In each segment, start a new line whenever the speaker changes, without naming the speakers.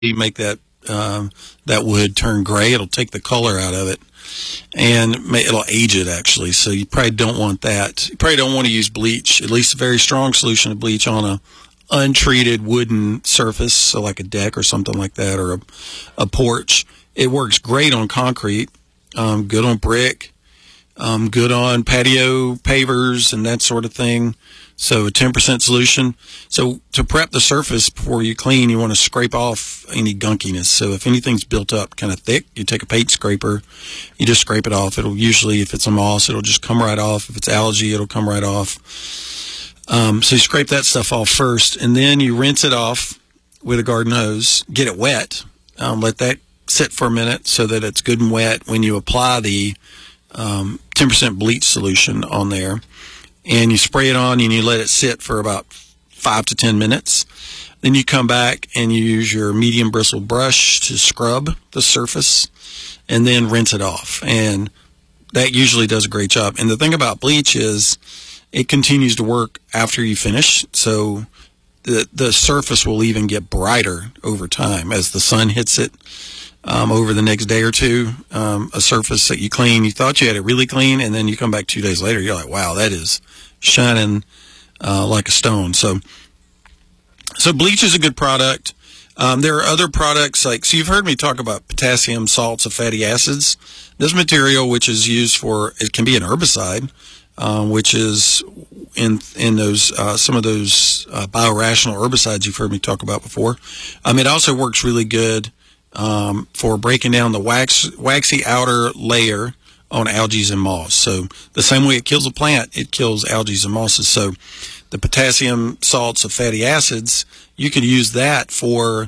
make that that wood turn gray. It'll take the color out of it, and it'll age it, actually. So you probably don't want that. You probably don't want to use bleach, at least a very strong solution of bleach, on a untreated wooden surface, so like a deck or something like that, or a porch. It works great on concrete, good on brick, good on patio pavers and that sort of thing. So a 10% solution. So to prep the surface before you clean, you want to scrape off any gunkiness. So if anything's built up kind of thick, you take a paint scraper, you just scrape it off. It'll usually, if it's a moss, it'll just come right off. If it's algae, it'll come right off. So you scrape that stuff off first, and then you rinse it off with a garden hose, get it wet, let that sit for a minute so that it's good and wet when you apply the 10% bleach solution on there. And you spray it on and you let it sit for about 5 to 10 minutes. Then you come back and you use your medium bristle brush to scrub the surface and then rinse it off. And that usually does a great job. And the thing about bleach is it continues to work after you finish. So the surface will even get brighter over time as the sun hits it. Over the next day or two, a surface that you clean, you thought you had it really clean, and then you come back 2 days later, you're like, wow, that is shining like a stone. So bleach is a good product. There are other products so you've heard me talk about potassium salts of fatty acids. This material, which is used for, it can be an herbicide, which is in those some of those biorational herbicides you've heard me talk about before. It also works really good for breaking down the waxy outer layer on algae and moss. So the same way it kills a plant, it kills algae and mosses. So the potassium salts of fatty acids, you could use that for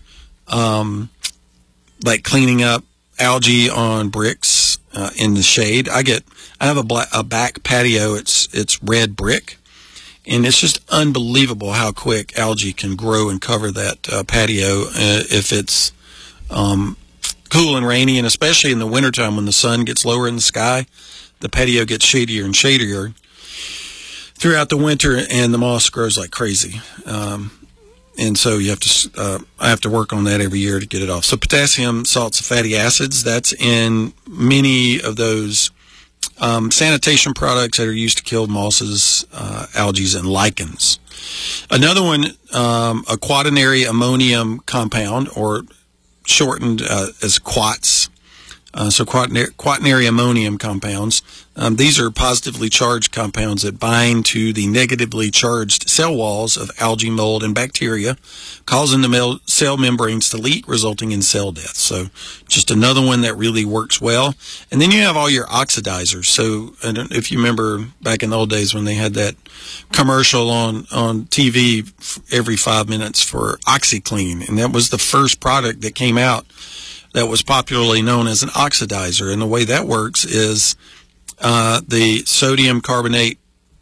like cleaning up algae on bricks in the shade. I have a back patio. It's red brick, and it's just unbelievable how quick algae can grow and cover that patio if it's cool and rainy, and especially in the wintertime when the sun gets lower in the sky, the patio gets shadier and shadier throughout the winter, and the moss grows like crazy. And so you have to, I have to work on that every year to get it off. So potassium salts of fatty acids, that's in many of those sanitation products that are used to kill mosses, algae, and lichens. Another one, a quaternary ammonium compound, or shortened as quats. So quaternary ammonium compounds. These are positively charged compounds that bind to the negatively charged cell walls of algae, mold, and bacteria, causing the cell membranes to leak, resulting in cell death. So just another one that really works well. And then you have all your oxidizers. So I don't know if you remember back in the old days when they had that commercial on TV every 5 minutes for OxyClean, and that was the first product that came out that was popularly known as an oxidizer. And the way that works is the sodium carbonate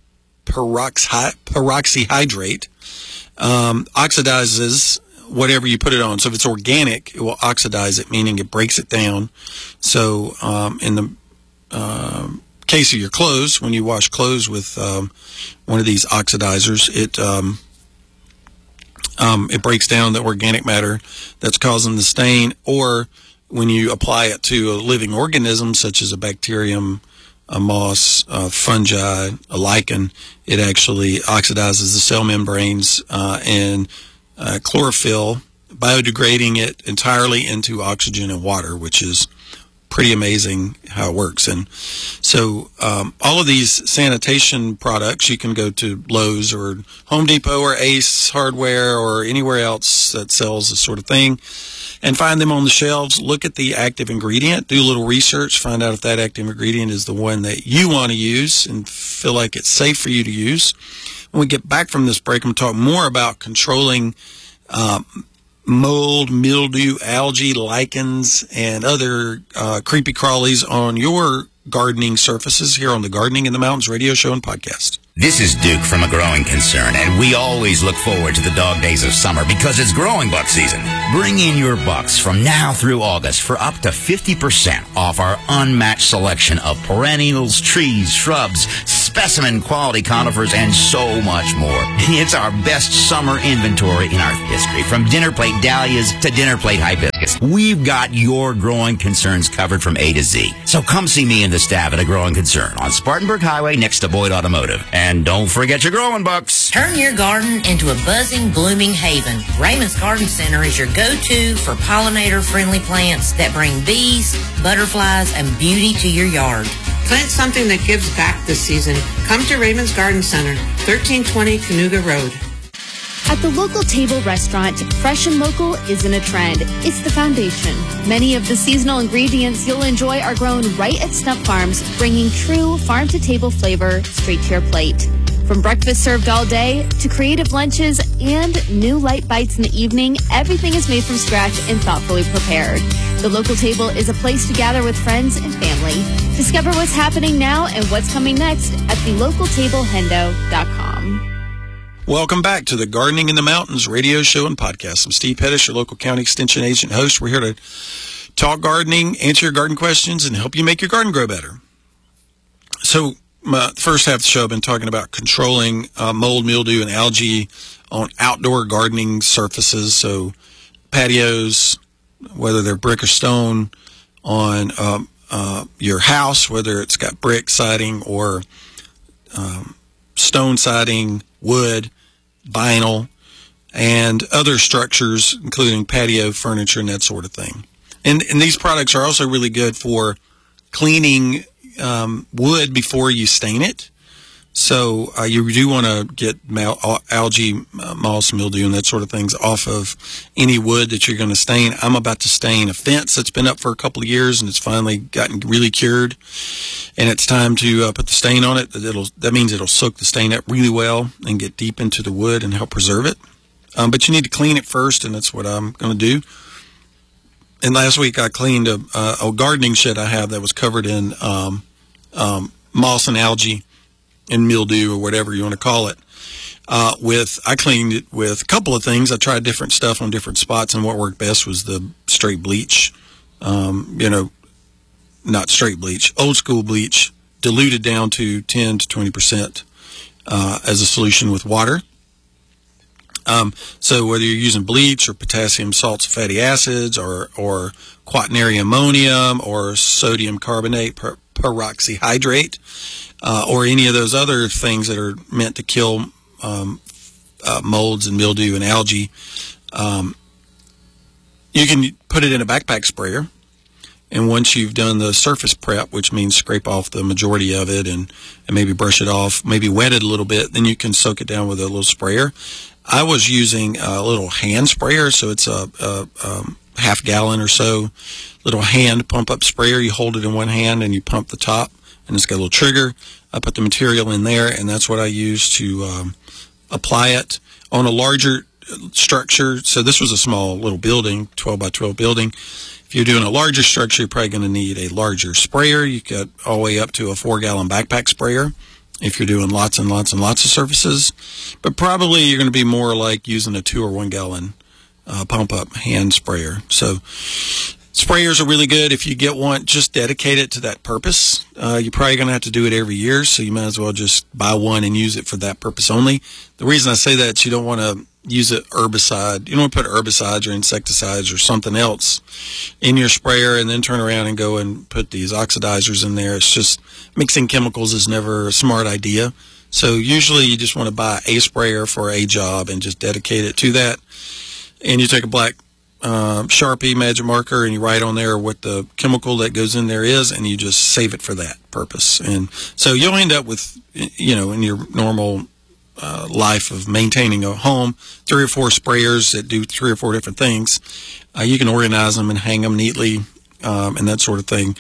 peroxyhydrate oxidizes whatever you put it on. So if it's organic, it will oxidize it, meaning it breaks it down. So in the case of your clothes, when you wash clothes with one of these oxidizers, it breaks down the organic matter that's causing the stain. Or when you apply it to a living organism, such as a bacterium, a moss, a fungi, a lichen, it actually oxidizes the cell membranes and chlorophyll, biodegrading it entirely into oxygen and water, which is pretty amazing how it works. And so all of these sanitation products, you can go to Lowe's or Home Depot or Ace Hardware or anywhere else that sells this sort of thing, and find them on the shelves. Look at the active ingredient, do a little research, find out if that active ingredient is the one that you want to use and feel like it's safe for you to use. When we get back from this break, I'm going to talk more about controlling mold, mildew, algae, lichens, and other creepy crawlies on your gardening surfaces here on the Gardening in the Mountains radio show and podcast.
This is Duke from A Growing Concern, and we always look forward to the dog days of summer because it's growing buck season. Bring in your bucks from now through August for up to 50% off our unmatched selection of perennials, trees, shrubs, specimen quality conifers, and so much more. It's our best summer inventory in our history, from dinner plate dahlias to dinner plate hibiscus. We've got your growing concerns covered from A to Z. So come see me and the staff at A Growing Concern on Spartanburg Highway next to Boyd Automotive. And don't forget your growing bucks.
Turn your garden into a buzzing, blooming haven. Raymond's Garden Center is your go-to for pollinator-friendly plants that bring bees, butterflies, and beauty to your yard.
Plant something that gives back this season. Come to Raymond's Garden Center, 1320 Cayuga Road.
At the local table restaurant, fresh and local isn't a trend. It's the foundation. Many of the seasonal ingredients you'll enjoy are grown right at Snup Farms, bringing true farm-to-table flavor straight to your plate. From breakfast served all day to creative lunches and new light bites in the evening, everything is made from scratch and thoughtfully prepared. The local table is a place to gather with friends and family. Discover what's happening now and what's coming next at thelocaltablehendo.com.
Welcome back to the Gardening in the Mountains radio show and podcast. I'm Steve Pettis, your local county extension agent host. We're here to talk gardening, answer your garden questions, and help you make your garden grow better. So, the first half of the show, I've been talking about controlling mold, mildew, and algae on outdoor gardening surfaces. So, patios, whether they're brick or stone, on your house, whether it's got brick siding or stone siding, wood, vinyl, and other structures, including patio furniture and that sort of thing. And these products are also really good for cleaning wood before you stain it. So you do want to get algae, moss, mildew, and that sort of things off of any wood that you're going to stain. I'm about to stain a fence that's been up for a couple of years, and it's finally gotten really cured. And it's time to put the stain on it. That means it'll soak the stain up really well and get deep into the wood and help preserve it. But you need to clean it first, and that's what I'm going to do. And last week I cleaned a gardening shed I have that was covered in moss and algae and mildew, or whatever you want to call it. I cleaned it with a couple of things. I tried different stuff on different spots, and what worked best was the straight bleach. Not straight bleach, old school bleach, diluted down to 10 to 20% as a solution with water. So whether you're using bleach or potassium salts, fatty acids, or quaternary ammonium or sodium carbonate, peroxyhydrate, or any of those other things that are meant to kill molds and mildew and algae, you can put it in a backpack sprayer. And once you've done the surface prep, which means scrape off the majority of it and maybe brush it off, maybe wet it a little bit, then you can soak it down with a little sprayer. I was using a little hand sprayer, so it's a half gallon or so, little hand pump-up sprayer. You hold it in one hand and you pump the top, and it's got a little trigger. I put the material in there, and that's what I use to apply it on a larger structure. So this was a small little building, 12 by 12 building. If you're doing a larger structure, you're probably going to need a larger sprayer. You get all the way up to a 4-gallon backpack sprayer if you're doing lots and lots and lots of surfaces. But probably you're going to be more like using a 2 or 1 gallon pump-up hand sprayer. So sprayers are really good. If you get one, just dedicate it to that purpose. You're probably going to have to do it every year, so you might as well just buy one and use it for that purpose only. The reason I say that is you don't want to use an herbicide. You don't want to put herbicides or insecticides or something else in your sprayer and then turn around and go and put these oxidizers in there. It's just mixing chemicals is never a smart idea. So usually you just want to buy a sprayer for a job and just dedicate it to that. And you take a black Sharpie magic marker and you write on there what the chemical that goes in there is, and you just save it for that purpose. And so you'll end up with, in your normal life of maintaining a home, 3 or 4 sprayers that do 3 or 4 different things. You can organize them and hang them neatly and that sort of thing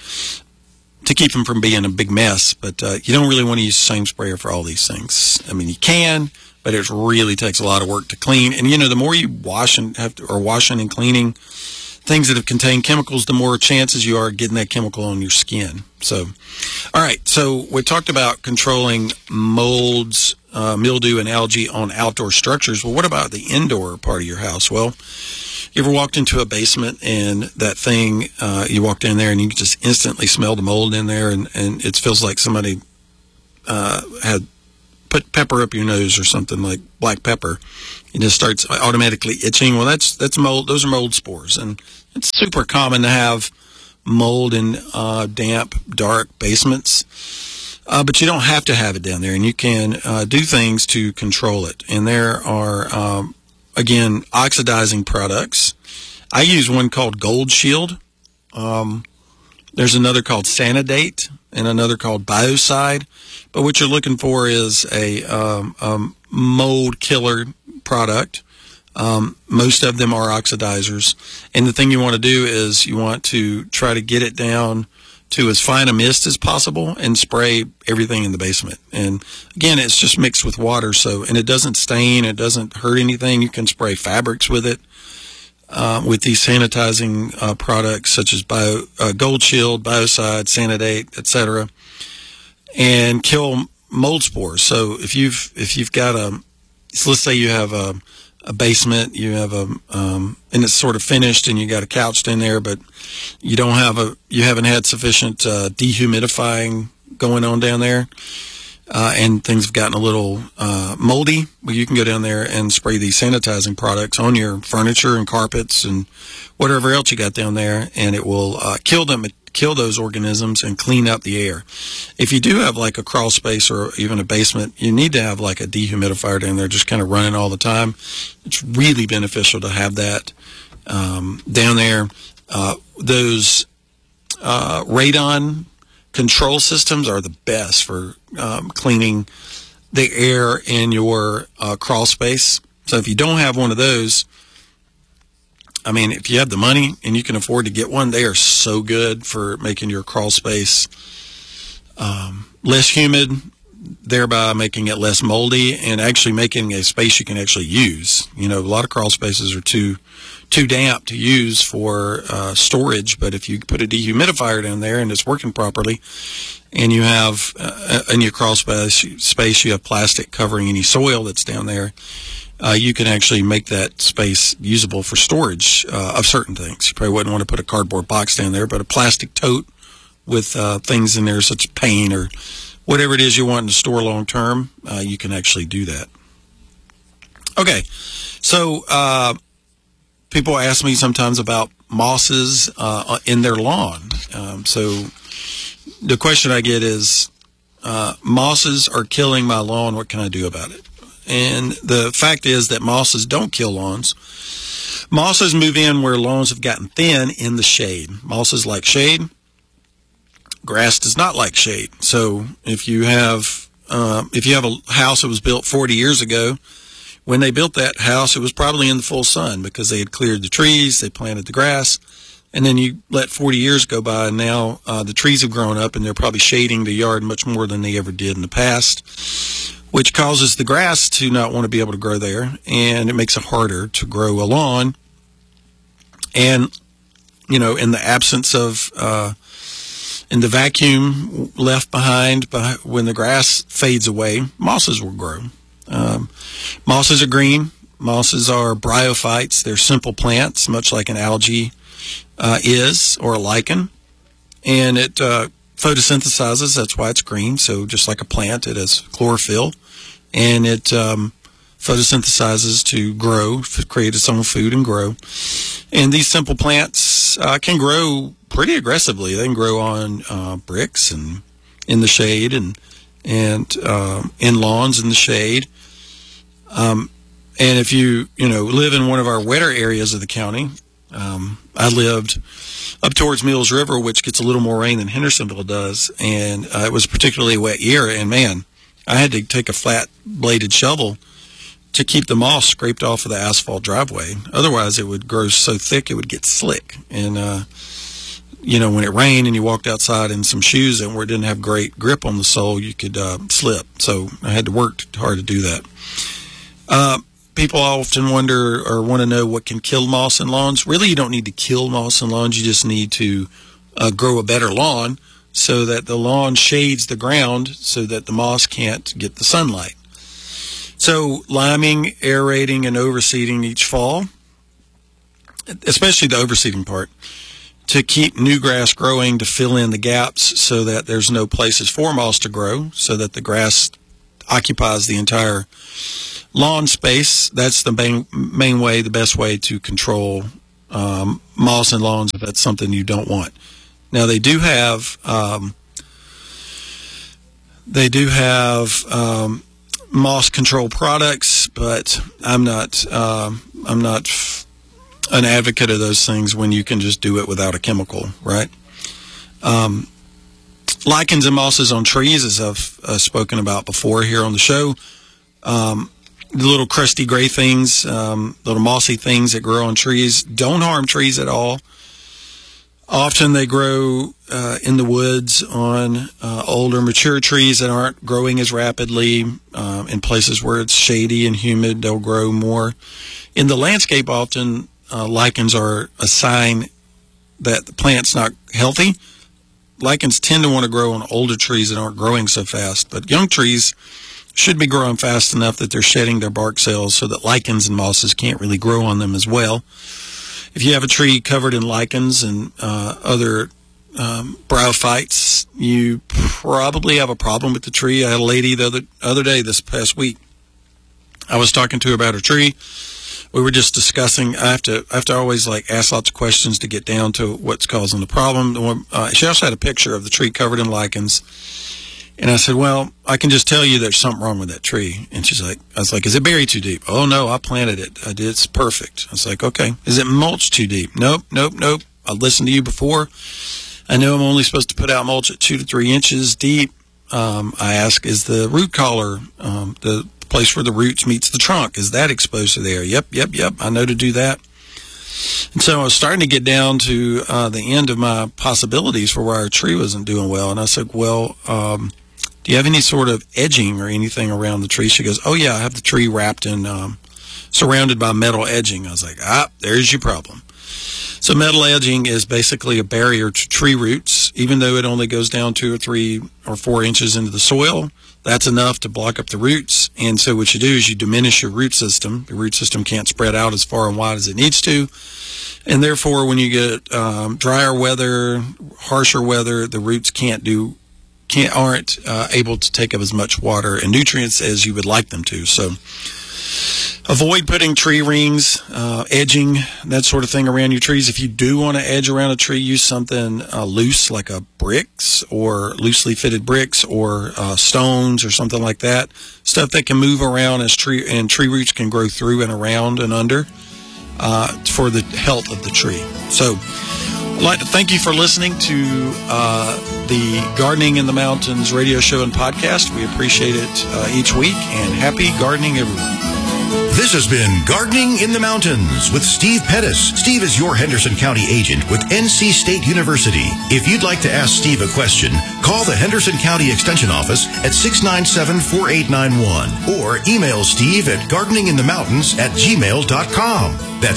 to keep them from being a big mess. But you don't really want to use the same sprayer for all these things. I mean, you can, but it really takes a lot of work to clean. And the more you washing and cleaning things that have contained chemicals, the more chances you are getting that chemical on your skin. So, all right. So we talked about controlling molds, mildew, and algae on outdoor structures. Well, what about the indoor part of your house? Well, you ever walked into a basement and that thing, you walked in there and you can just instantly smell the mold in there, and it feels like somebody had put pepper up your nose or something like black pepper, it just starts automatically itching. Well, that's mold. Those are mold spores, and it's super common to have mold in damp, dark basements. But you don't have to have it down there, and you can do things to control it. And there are, again, oxidizing products. I use one called Gold Shield. There's another called Sanidate and another called Biocide. But what you're looking for is a mold killer product. Most of them are oxidizers. And the thing you want to do is you want to try to get it down to as fine a mist as possible and spray everything in the basement. And again, it's just mixed with water, and it doesn't stain, it doesn't hurt anything. You can spray fabrics with it, with these sanitizing products such as Gold Shield, Biocide, Sanidate, etc., and kill mold spores. So if you've got let's say you have a basement, you have and it's sort of finished, and you got a couch in there, but you haven't had sufficient dehumidifying going on down there, and things have gotten a little moldy. Well, you can go down there and spray these sanitizing products on your furniture and carpets and whatever else you got down there, and it will kill those organisms and clean out the air. If you do have like a crawl space or even a basement, you need to have like a dehumidifier down there just kind of running all the time. It's really beneficial to have that down there. Those radon control systems are the best for cleaning the air in your crawl space. So if you don't have one of those, I mean, if you have the money and you can afford to get one, they are so good for making your crawl space less humid, thereby making it less moldy and actually making a space you can actually use. You know, a lot of crawl spaces are too damp to use for storage, but if you put a dehumidifier down there and it's working properly, and you have in your crawl space you have plastic covering any soil that's down there, you can actually make that space usable for storage of certain things. You probably wouldn't want to put a cardboard box down there, but a plastic tote with things in there such as paint or whatever it is you want to store long term, you can actually do that. Okay, so people ask me sometimes about mosses in their lawn. So the question I get is, mosses are killing my lawn, what can I do about it? And the fact is that mosses don't kill lawns. Mosses move in where lawns have gotten thin in the shade. Mosses like shade. Grass does not like shade. So if you have a house that was built 40 years ago, when they built that house, it was probably in the full sun because they had cleared the trees, they planted the grass, and then you let 40 years go by, and now the trees have grown up, and they're probably shading the yard much more than they ever did in the past, which causes the grass to not want to be able to grow there, and it makes it harder to grow a lawn. And, you know, in the absence of, in the vacuum left behind when the grass fades away, mosses will grow. Mosses are green. Mosses are bryophytes. They're simple plants, much like an algae is, or a lichen. And it photosynthesizes. That's why it's green. So just like a plant, it has chlorophyll. And it photosynthesizes to grow, to create its own food and grow. And these simple plants can grow pretty aggressively. They can grow on bricks and in the shade and in lawns in the shade. And if you live in one of our wetter areas of the county, I lived up towards Mills River, which gets a little more rain than Hendersonville does, and it was a particularly wet year, and man, I had to take a flat-bladed shovel to keep the moss scraped off of the asphalt driveway. Otherwise, it would grow so thick it would get slick. And, when it rained and you walked outside in some shoes that didn't have great grip on the sole, you could slip. So I had to work hard to do that. People often wonder or want to know what can kill moss in lawns. Really, you don't need to kill moss in lawns. You just need to grow a better lawn so that the lawn shades the ground so that the moss can't get the sunlight. So liming, aerating, and overseeding each fall, especially the overseeding part, to keep new grass growing, to fill in the gaps so that there's no places for moss to grow, so that the grass occupies the entire lawn space. That's the main way, the best way to control moss in lawns if that's something you don't want. Now they do have moss control products, but I'm not an advocate of those things when you can just do it without a chemical, right? Lichens and mosses on trees, as I've spoken about before here on the show. The little crusty gray things, little mossy things that grow on trees don't harm trees at all. Often they grow in the woods on older, mature trees that aren't growing as rapidly. In places where it's shady and humid, they'll grow more. In the landscape, often lichens are a sign that the plant's not healthy. Lichens tend to want to grow on older trees that aren't growing so fast, but young trees should be growing fast enough that they're shedding their bark cells so that lichens and mosses can't really grow on them as well. If you have a tree covered in lichens and other bryophytes, you probably have a problem with the tree. I had a lady the other day, this past week, I was talking to her about her tree. We were just discussing. I have to always ask lots of questions to get down to what's causing the problem. She also had a picture of the tree covered in lichens, and I said, "Well, I can just tell you there's something wrong with that tree." And she's like, "I was like, is it buried too deep?" "Oh no, I planted it. I did. It's perfect." I was like, "Okay, is it mulched too deep?" Nope. I listened to you before. I know I'm only supposed to put out mulch at 2 to 3 inches deep. I ask, is the root collar, the place where the roots meets the trunk, is that exposed to there? Yep. I know to do that. And so I was starting to get down to the end of my possibilities for why our tree wasn't doing well. And I said, "Well, do you have any sort of edging or anything around the tree?" She goes, "Oh yeah, I have the tree wrapped in, surrounded by metal edging." I was like, there's your problem. So metal edging is basically a barrier to tree roots. Even though it only goes down 2 or 3 or 4 inches into the soil, that's enough to block up the roots. And so what you do is you diminish your root system. The root system can't spread out as far and wide as it needs to. And therefore, when you get drier weather, harsher weather, the roots aren't able to take up as much water and nutrients as you would like them to. So avoid putting tree rings, edging, that sort of thing around your trees. If you do want to edge around a tree, use something loose like bricks or loosely fitted bricks or stones or something like that. Stuff that can move around as tree roots can grow through and around and under for the health of the tree. So I'd like to thank you for listening to the Gardening in the Mountains radio show and podcast. We appreciate it each week, and happy gardening, everyone.
This has been Gardening in the Mountains with Steve Pettis. Steve is your Henderson County agent with NC State University. If you'd like to ask Steve a question, call the Henderson County Extension Office at 697-4891 or email Steve at gardeninginthemountains@gmail.com. That's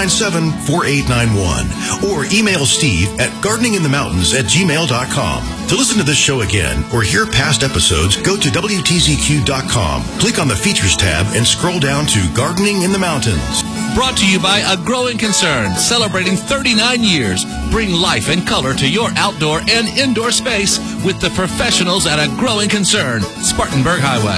697-4891 or email Steve at gardeninginthemountains@gmail.com. To listen to this show again or hear past episodes, go to WTZQ.com, click on the Features tab, and scroll down to Gardening in the Mountains.
Brought to you by A Growing Concern, celebrating 39 years. Bring life and color to your outdoor and indoor space with the professionals at A Growing Concern, Spartanburg Highway.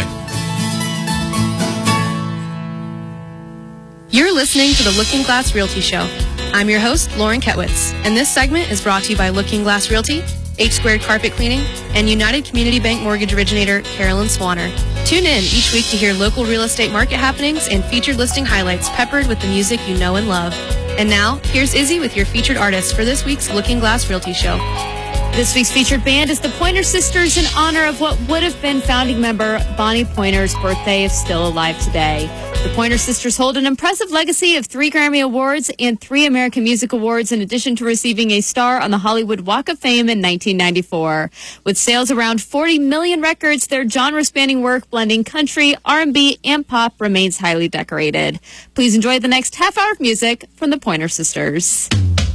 You're listening to the Looking Glass Realty Show. I'm your host, Lauren Ketwitz, and this segment is brought to you by Looking Glass Realty, H Squared Carpet Cleaning, and United Community Bank Mortgage Originator Carolyn Swanner. Tune in each week to hear local real estate market happenings and featured listing highlights peppered with the music you know and love. And now, here's Izzy with your featured artist for this week's Looking Glass Realty Show.
This week's featured band is the Pointer Sisters in honor of what would have been founding member Bonnie Pointer's birthday if still alive today. The Pointer Sisters hold an impressive legacy of 3 Grammy Awards and 3 American Music Awards, in addition to receiving a star on the Hollywood Walk of Fame in 1994. With sales around 40 million records, their genre-spanning work blending country, R&B, and pop remains highly decorated. Please enjoy the next half hour of music from the Pointer Sisters.